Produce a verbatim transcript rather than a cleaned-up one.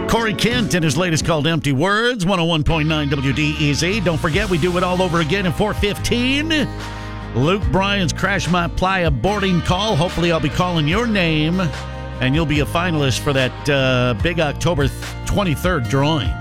Corey Kent and his latest called Empty Words, one oh one point nine W D E Z. Don't forget, we do it all over again in four fifteen. Luke Bryan's Crash My Playa boarding call. Hopefully I'll be calling your name, and you'll be a finalist for that uh, big October twenty-third drawing.